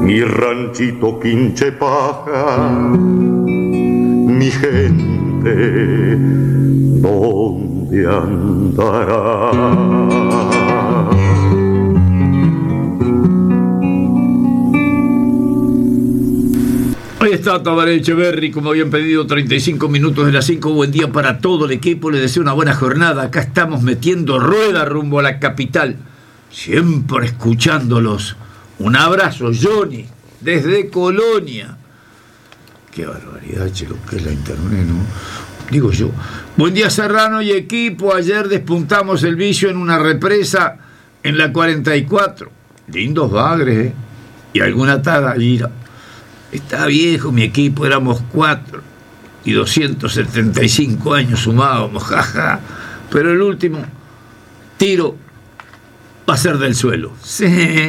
Mi ranchito Quinchepaja, mi gente, ¿dónde andará? Ahí está Tabaré Echeverri, como habían pedido, 35 minutos de las 5. Buen día para todo el equipo, les deseo una buena jornada. Acá estamos metiendo rueda rumbo a la capital, siempre escuchándolos. Un abrazo, Johnny, desde Colonia. Qué barbaridad, che, lo que es la internet, ¿no? Digo yo. Buen día, Serrano y equipo. Ayer despuntamos el vicio en una represa en la 44. Lindos bagres, ¿eh? Y alguna tagallira. Está viejo mi equipo, éramos 4 y 275 años sumábamos, jaja. Pero el último tiro va a ser del suelo. Sí,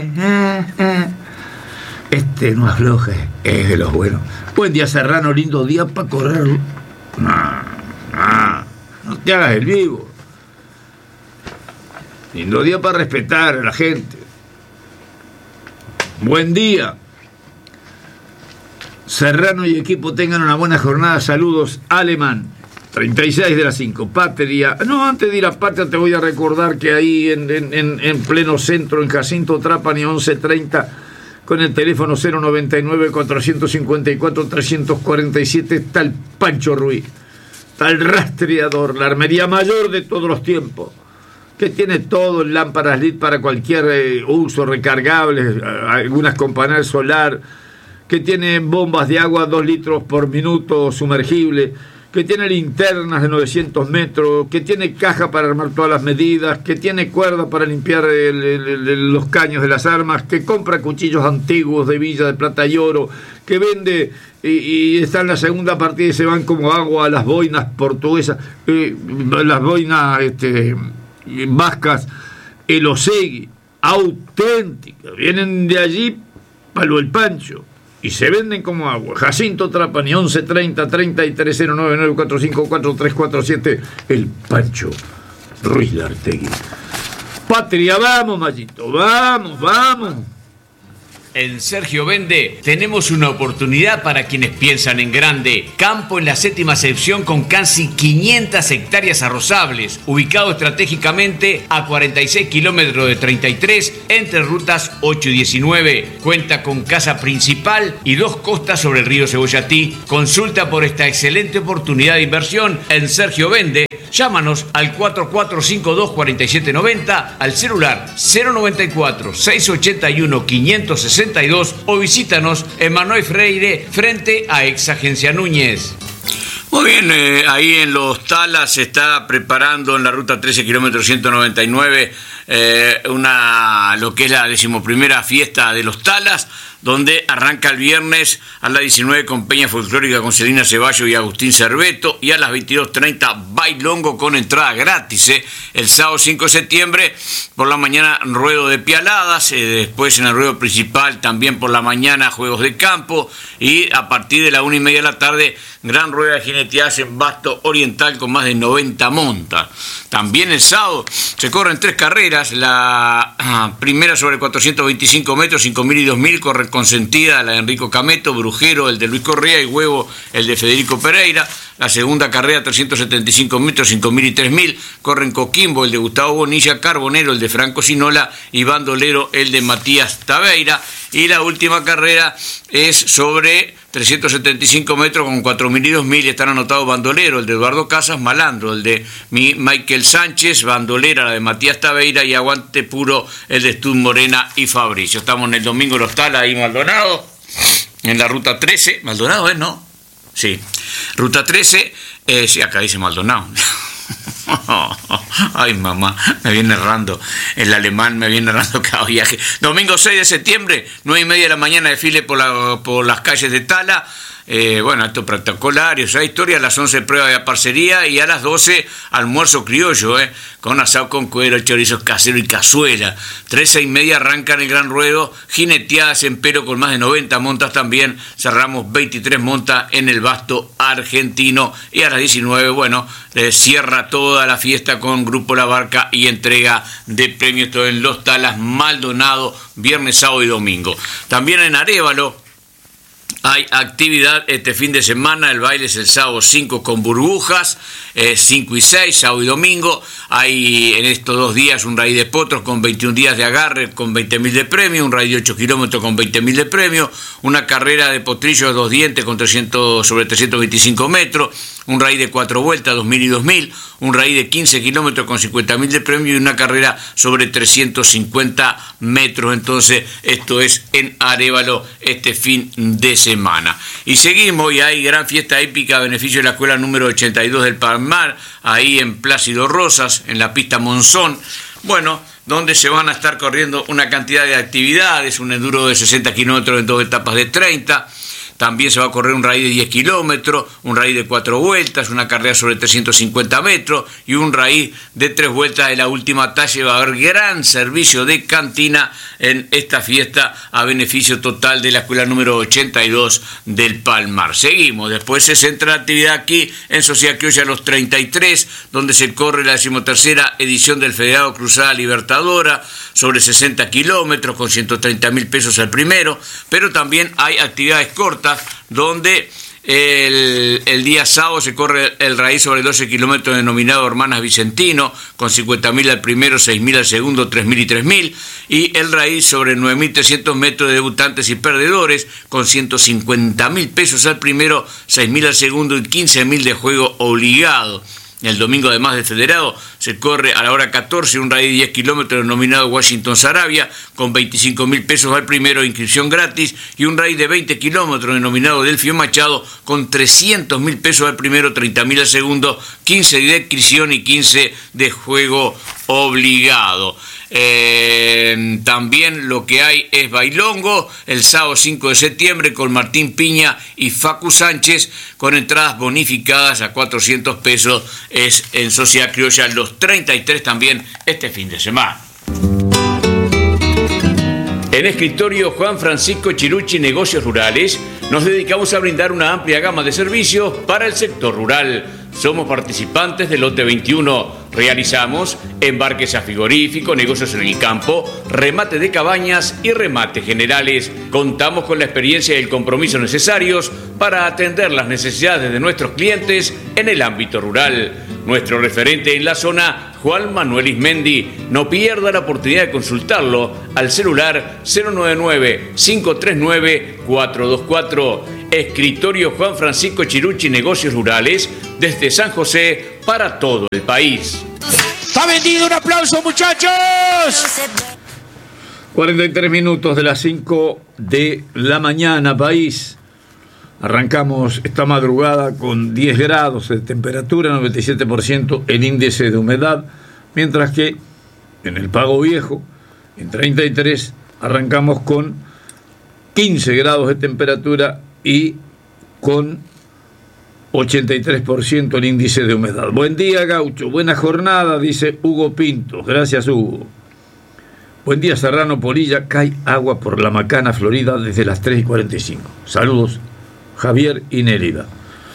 este no afloja, es de los buenos. Buen día, Serrano, lindo día para correr. No te hagas el vivo. Lindo día para respetar a la gente. Buen día. Serrano y equipo, tengan una buena jornada. Saludos, Alemán. 36 de las 5. Patria. No, antes de ir a Patria te voy a recordar que ahí en pleno centro, en Jacinto Trapani 1130, con el teléfono 099-454-347, está el Pancho Ruiz. Está el rastreador, la armería mayor de todos los tiempos, que tiene todo en lámparas LED para cualquier uso, recargables, algunas con panel solar, que tiene bombas de agua 2 litros por minuto sumergible, que tiene linternas de 900 metros, que tiene caja para armar todas las medidas, que tiene cuerda para limpiar los caños de las armas, que compra cuchillos antiguos de Villa de Plata y Oro, que vende y está en la segunda partida y se van como agua a las boinas portuguesas, las boinas vascas, el Osegui, auténticas, vienen de allí palo el Pancho. Y se venden como agua. Jacinto Trapani, 1130-33099454-347, el Pancho Ruiz Lartegui. Patria, vamos, Mayito, vamos. En Sergio Vende tenemos una oportunidad para quienes piensan en grande. Campo en la séptima sección con casi 500 hectáreas arrozables, ubicado estratégicamente a 46 kilómetros de 33 entre rutas 8 y 19. Cuenta con casa principal y 2 costas sobre el río Cebollatí. Consulta por esta excelente oportunidad de inversión en Sergio Vende. Llámanos al 4452-4790, al celular 094-681-562 o visítanos en Manuel Freire frente a Ex Agencia Núñez. Muy bien, ahí en Los Talas se está preparando en la ruta 13, kilómetro 199, lo que es la 11ª fiesta de Los Talas, donde arranca el viernes a las 19 con Peña Folclórica con Celina Ceballos y Agustín Cerveto, y a las 22:30 bailongo con entrada gratis. El sábado 5 de septiembre por la mañana ruedo de pialadas, después en el ruedo principal también por la mañana juegos de campo, y a partir de la 1:30 de la tarde gran rueda de jineteadas en Basto Oriental con más de 90 montas. También el sábado se corren 3 carreras, la primera sobre 425 metros, 5.000 y 2.000, corre Consentida, la de Enrico Cameto, Brujero, el de Luis Correa, y Huevo, el de Federico Pereira. La segunda carrera, 375 metros, 5.000 y 3.000, corren Coquimbo, el de Gustavo Bonilla, Carbonero, el de Franco Sinola, y Bandolero, el de Matías Taveira. Y la última carrera es sobre 375 metros con 4.000 y 2.000, están anotados Bandolero, el de Eduardo Casas, Malandro, el de Michael Sánchez, Bandolera, la de Matías Taveira, y Aguante Puro, el de Stud Morena y Fabricio. Estamos en el domingo Los Talas, ahí Maldonado, en la ruta 13, Maldonado, ¿no? Sí, ruta 13, sí, acá dice Maldonado. Ay, mamá, me viene errando el alemán, me viene errando cada viaje. Domingo 6 de septiembre, 9:30 de la mañana, desfile por las calles de Tala. bueno, actos protocolarios, hay historia, a las 11 prueba de parcería y a las 12 almuerzo criollo, con asado con cuero, chorizos caseros y cazuela. 13:30 arrancan el gran ruedo, jineteadas en pelo con más de 90 montas también, cerramos 23 montas en el Basto argentino y a las 19, bueno, cierra toda la fiesta con Grupo La Barca y entrega de premios todo en Los Talas, Maldonado, viernes, sábado y domingo. También en Arévalo hay actividad este fin de semana, el baile es el sábado 5 con burbujas, 5 y 6, sábado y domingo. Hay en estos 2 días un raíz de potros con 21 días de agarre con 20.000 de premio, un raíz de 8 kilómetros con 20.000 de premio, una carrera de potrillos de 2 dientes con 300 sobre 325 metros, un raíz de 4 vueltas, 2.000 y 2.000, un raíz de 15 kilómetros con 50.000 de premio y una carrera sobre 350 metros. Entonces, esto es en Arévalo este fin de semana. Y seguimos, y hay gran fiesta épica a beneficio de la escuela número 82 del Palmar, ahí en Plácido Rosas, en la pista Monzón. Bueno, donde se van a estar corriendo una cantidad de actividades, un enduro de 60 kilómetros en 2 etapas de 30. También se va a correr un raíz de 10 kilómetros, un raíz de 4 vueltas, una carrera sobre 350 metros y un raíz de 3 vueltas de la última talla. Va a haber gran servicio de cantina en esta fiesta a beneficio total de la escuela número 82 del Palmar. Seguimos, después se centra la actividad aquí en Sociedad Criolla Los 33, donde se corre la 13ª edición del Federado Cruzada Libertadora sobre 60 kilómetros con 130.000 pesos al primero, pero también hay actividades cortas donde el día sábado se corre el raíz sobre 12 kilómetros denominado Hermanas Vicentino con 50.000 al primero, 6.000 al segundo, 3.000 y 3.000, y el raíz sobre 9.300 metros de debutantes y perdedores con 150.000 pesos al primero, 6.000 al segundo y 15.000 de juego obligado. El domingo, además del federado, se corre a la hora 14 un raíz de 10 kilómetros denominado Washington Sarabia con 25.000 pesos al primero, inscripción gratis, y un raíz de 20 kilómetros denominado Delfío Machado con 300.000 pesos al primero, 30.000 al segundo, 15 de inscripción y 15 de juego obligado. También lo que hay es bailongo el sábado 5 de septiembre con Martín Piña y Facu Sánchez con entradas bonificadas a 400 pesos. Es en Sociedad Criolla Los 33 también este fin de semana. En Escritorio Juan Francisco Chirucci Negocios Rurales nos dedicamos a brindar una amplia gama de servicios para el sector rural. Somos participantes del lote 21. Realizamos embarques a frigorífico, negocios en el campo, remate de cabañas y remate generales. Contamos con la experiencia y el compromiso necesarios para atender las necesidades de nuestros clientes en el ámbito rural. Nuestro referente en la zona, Juan Manuel Ismendi. No pierda la oportunidad de consultarlo al celular 099-539-424. Escritorio Juan Francisco Chirucci Negocios Rurales, desde San José para todo el país. ¡Está vendido! ¡Un aplauso, muchachos! 43 minutos de las 5 de la mañana, país. Arrancamos esta madrugada con 10 grados de temperatura, 97% el índice de humedad, mientras que en el Pago Viejo, en 33, arrancamos con 15 grados de temperatura y con 83% el índice de humedad. Buen día, Gaucho. Buena jornada, dice Hugo Pinto. Gracias, Hugo. Buen día, Serrano Polilla. Cae agua por la Macana, Florida, desde las 3:45. Saludos, Javier y Nélida.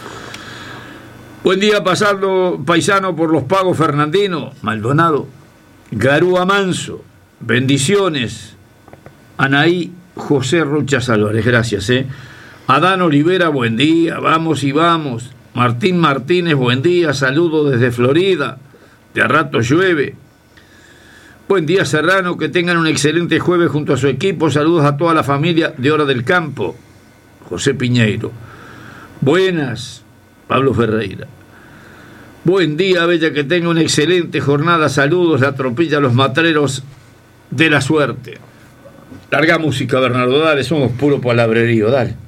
Buen día, pasando paisano por los Pagos Fernandino, Maldonado, Garúa Manso. Bendiciones. Anaí José Rochas Álvarez, gracias, Adán Olivera, buen día, vamos y vamos. Martín Martínez, buen día, saludo desde Florida, de a rato llueve. Buen día, Serrano, que tengan un excelente jueves junto a su equipo, saludos a toda la familia de Hora del Campo. José Piñeiro. Buenas, Pablo Ferreira. Buen día, Bella, que tenga una excelente jornada, saludos, la tropilla a los matreros de la suerte. Larga música, Bernardo, dale, somos puro palabrerío, dale.